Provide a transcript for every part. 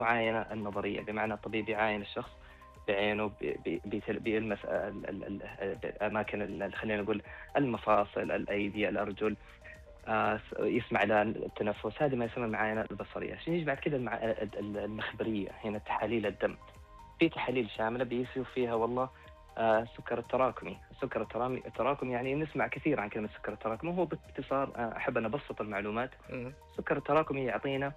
المعاينة النظرية، بمعنى الطبيب يعاين الشخص بعينه، بيلمس أماكن خلينا نقول المفاصل، الأيدي، الأرجل، يسمع التنفس. هذه ما يسمى المعاينة البصرية. عشان يجي بعد كده المخبرية، هنا تحاليل الدم. في تحاليل شاملة بيسيو فيها والله السكر التراكمي. التراكمي يعني نسمع كثير عن كلمة السكر التراكمي، هو باختصار أحب أن أبسط المعلومات. مم. السكر التراكمي يعطينا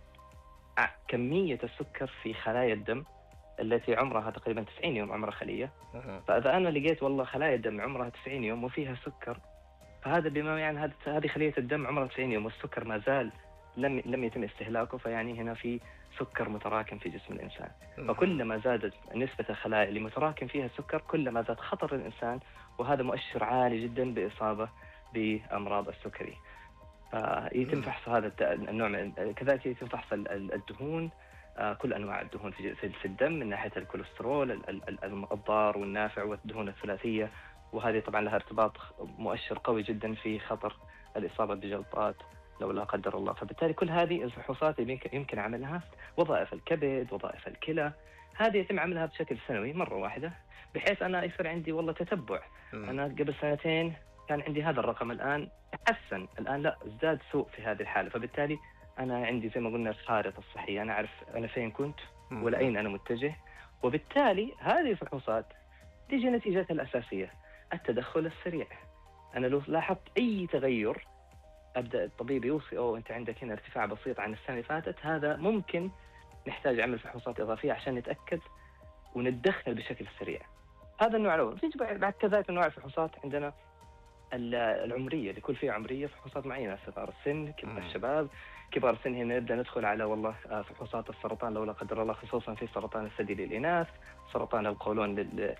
كمية السكر في خلايا الدم التي عمرها تقريبا 90 يوم عمر خلية. أها. فإذا أنا لقيت والله خلايا الدم عمرها 90 يوم وفيها سكر، فهذا بما يعني هذه خلية الدم عمرها 90 يوم والسكر ما زال لم يتم استهلاكه، فيعني هنا في سكر متراكم في جسم الإنسان. مم. فكلما زادت نسبة الخلايا اللي متراكم فيها السكر كلما زاد خطر الإنسان، وهذا مؤشر عالي جدا بإصابة بأمراض السكري. فيتم مم. فحص هذا النوع كذلك يتم فحص الدهون، كل انواع الدهون في الدم، من ناحيه الكوليسترول الضار والنافع والدهون الثلاثيه. وهذه طبعا لها ارتباط مؤشر قوي جدا في خطر الاصابه بجلطات لو لا قدر الله. فبالتالي كل هذه الفحوصات اللي يمكن عملها، وظائف الكبد، وظائف الكلى، هذه يتم عملها بشكل سنوي مره واحده، بحيث انا يصير عندي والله تتبع. مم. انا قبل سنتين كان عندي هذا الرقم، الآن تحسن، الآن لا ازداد سوء في هذه الحالة. فبالتالي أنا عندي زي ما قلنا الخارطة الصحية، أنا أعرف أنا فين كنت مم. ولأين أنا متجه. وبالتالي هذه الفحوصات تيجي نتيجتها الأساسية التدخل السريع. أنا لو لاحظت أي تغير أبدأ الطبيب يوصي أنت عندك هنا ارتفاع بسيط عن السنة اللي فاتت، هذا ممكن نحتاج عمل فحوصات إضافية عشان نتأكد ونتدخل بشكل سريع. هذا النوع الأول. تيجي بعد كذلك أنواع الفحوصات عندنا العمرية، لكل فئة عمرية فحوصات معينة، صغار السن، كبار مم. الشباب. كبار السن هنا نبدأ ندخل على والله فحوصات السرطان لو لا قدر الله، خصوصا في سرطان الثدي للإناث، سرطان القولون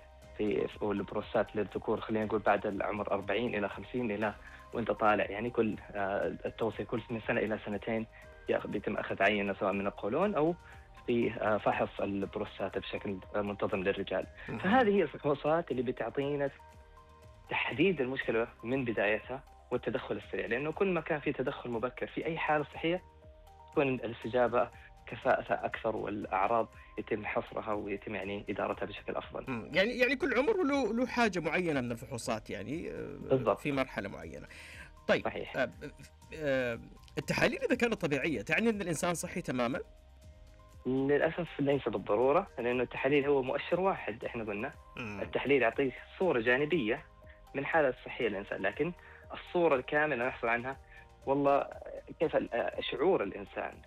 والبروستات للذكور، خلينا نقول بعد العمر 40 إلى 50 إلى وأنت طالع، يعني كل التوصية كل من سنة إلى سنتين بيتم أخذ عينة سواء من القولون أو في فحص البروستات بشكل منتظم للرجال. مم. فهذه هي الفحوصات اللي بتعطينا تحديد المشكلة من بدايتها والتدخل السريع، لأنه كل ما كان في تدخل مبكر في أي حالة صحية تكون الاستجابة كفاءة أكثر، والأعراض يتم حصرها ويتم يعني إدارتها بشكل أفضل. مم. يعني كل عمر له حاجة معينة من الفحوصات، يعني في بالضبط. مرحلة معينة. طيب. صحيح. آه، التحاليل إذا كانت طبيعية تعني أن الإنسان صحي تماما؟ للأسف ليس بالضرورة، لأنه التحليل هو مؤشر واحد. إحنا قلنا مم. التحليل يعطيك صورة جانبية من حالة الصحية للإنسان، لكن الصورة الكاملة نحصل عنها والله كيف شعور الإنسان،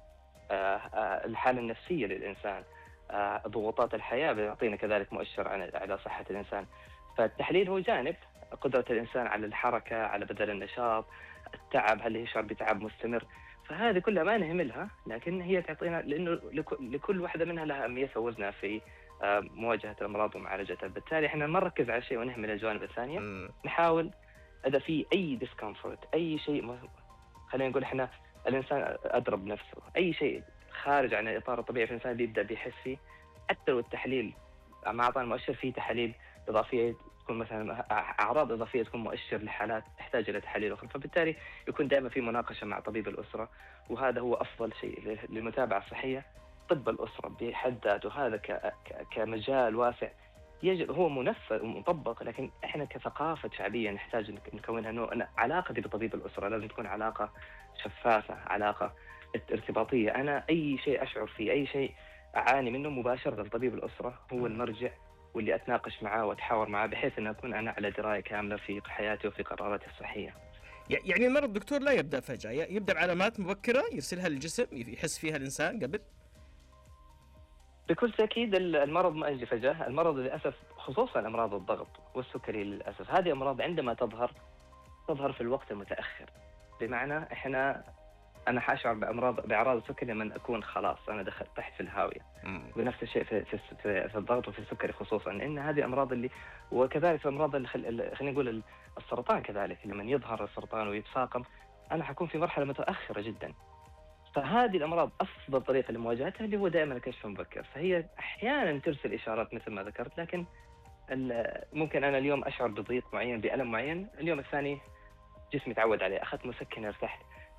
الحالة النفسية للإنسان، ضغوطات الحياة بيعطينا كذلك مؤشر على صحة الإنسان. فالتحليل هو جانب، قدرة الإنسان على الحركة، على بذل النشاط، التعب، هل يشعر بتعب مستمر. فهذه كلها ما نهملها، لكن هي تعطينا، لأنه لكل واحدة منها لها أهميتها ووزنها في مواجهة الأمراض ومعالجتها. بالتالي إحنا ما نركز على شيء ونهمل الجوانب الثانية. مم. نحاول إذا في أي ديسكomfort، أي شيء خلينا نقول إحنا الإنسان أضرب نفسه، أي شيء خارج عن الإطار الطبيعي في الإنسان بيبدأ بيحس فيه. حتى لو التحليل ما أعطانا مؤشر، فيه تحاليل إضافية تكون مثلا أعراض إضافية تكون مؤشر لحالات تحتاج إلى تحاليل أخرى. فبالتالي يكون دائما في مناقشة مع طبيب الأسرة، وهذا هو أفضل شيء للمتابعة الصحية. طب الأسرة بحد ذاته هذا كمجال واسع، يجب هو منفذ ومطبق، لكن احنا كثقافه شعبيه نحتاج نكونها أنا علاقتي بطبيب الاسره لازم تكون علاقه شفافه، علاقه ارتباطيه. انا اي شيء اشعر فيه، اي شيء اعاني منه، مباشره طبيب الاسره هو مم. المرجع واللي اتناقش معاه واتحاور معاه، بحيث ان اكون انا على درايه كامله في حياتي وفي قراراتي الصحيه. يعني المرض دكتور لا يبدأ فجأة، يبدأ بعلامات مبكرة يرسلها للجسم يحس فيها الإنسان قبل. بكل تأكيد المرض ما يجي فجأة. المرض للأسف خصوصا أمراض الضغط والسكري للأسف هذه أمراض عندما تظهر في الوقت المتأخر. بمعنى أنا حأشعر بأعراض السكري لما أكون خلاص أنا طحت في الهاوية. مم. بنفس الشيء في الضغط وفي السكري خصوصا، لأن هذه الأمراض اللي، وكذلك في أمراض خلينا نقول السرطان كذلك، لما يظهر السرطان ويتفاقم أنا حكون في مرحلة متأخرة جدا. فهذه الأمراض أفضل طريقة لمواجهتها اللي هو دائما الكشف المبكر. فهي أحيانا ترسل إشارات مثل ما ذكرت، لكن ممكن أنا اليوم أشعر بضيق معين، بألم معين، اليوم الثاني جسمي تعود عليه، أخذت مسكن ارتحت.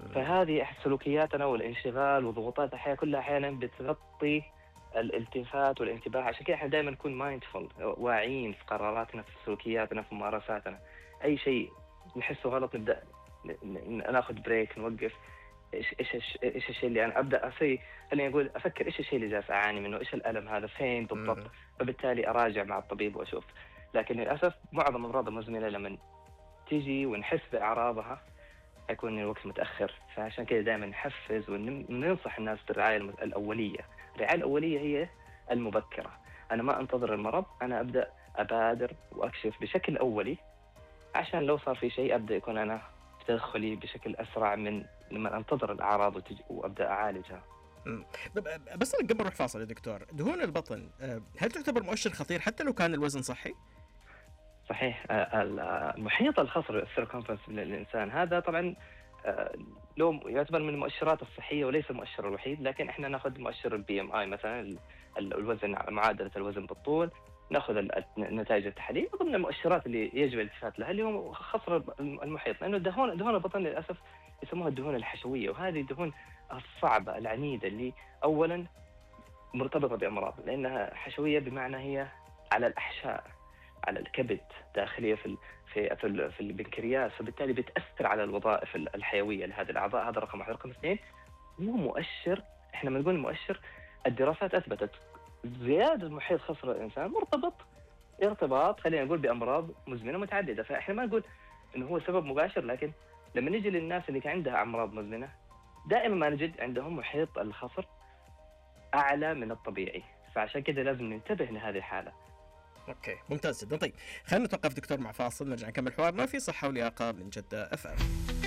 فهذه سلوكياتنا والانشغال وضغوطات الحياة كلها أحيانا بتغطي الالتفات والانتباه. عشان كده احنا دائما نكون مايندفول، واعيين في قراراتنا، في سلوكياتنا، في ممارساتنا. أي شيء نحسه غلط نبدأ ناخذ بريك، نوقف. ايش الشيء اللي انا ابدا خليني اقول افكر ايش الشيء اللي جالس اعاني منه، ايش الالم هذا، فين بالضبط. فبالتالي اراجع مع الطبيب واشوف. لكن للاسف معظم الامراض المزمنه لما تيجي ونحس باعراضها يكون الوقت متاخر. فعشان كذا دائما نحفز وننصح الناس بالرعايه الاوليه. الرعايه الاوليه هي المبكره. انا ما انتظر المرض، انا ابدا ابادر واكشف بشكل اولي، عشان لو صار في شيء ابدا يكون انا تدخلي بشكل اسرع من لما انتظر الاعراض وابدا اعالجها. بس قبل نروح فاصل يا دكتور، دهون البطن هل تعتبر مؤشر خطير حتى لو كان الوزن صحي؟ صحيح. المحيط الخصر السيركمفرنس للانسان هذا طبعا له يعتبر من المؤشرات الصحيه وليس المؤشر الوحيد. لكن احنا ناخذ مؤشر البي ام اي مثلا، الوزن، معادله الوزن بالطول، ناخذ نتائج التحاليل ضمن المؤشرات اللي يجب الالتفات لها، اللي هو خصر المحيط. لانه دهون البطن للاسف يسموها الدهون الحشويه، وهذه الدهون الصعبه العنيده اللي اولا مرتبطه بامراض، لانها حشويه بمعنى هي على الاحشاء، على الكبد، داخليه في البنكرياس، فبالتالي بتاثر على الوظائف الحيويه لهذه الاعضاء. هذا رقم واحد. رقم اثنين، مو مؤشر. احنا لما نقول مؤشر، الدراسات اثبتت زياده محيط خصر الانسان مرتبط ارتباط خلينا نقول بامراض مزمنه متعدده. فاحنا ما نقول انه هو سبب مباشر، لكن لما نجي للناس اللي كان عندها امراض مزمنه دائما ما نجد عندهم محيط الخصر اعلى من الطبيعي. فعشان كذا لازم ننتبه لهذه الحاله. اوكي، ممتاز جدا. طيب خلينا نتوقف دكتور مع فاصل، نرجع نكمل حوارنا في صحه ولياقه من جده اف ام.